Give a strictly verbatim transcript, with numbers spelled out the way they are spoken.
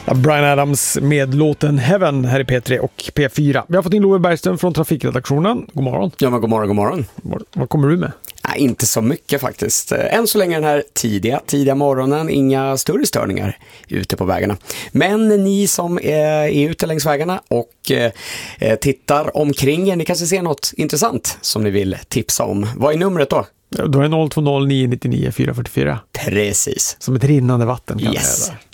Bryan Adams med låten Heaven här i P tre och P fyra. Vi har fått in Love Bergström från trafikredaktionen. God morgon. Ja, men god morgon, god morgon. Vad kommer du med? Nej, inte så mycket faktiskt. Än så länge den här tidiga, tidiga morgonen, inga större störningar ute på vägarna. Men ni som är ute längs vägarna och eh, tittar omkring er, ni kanske ser något intressant som ni vill tipsa om. Vad är numret då? Då är noll två noll nio nio nio fyra fyra fyra. Precis. Som ett rinnande vatten kan yes. det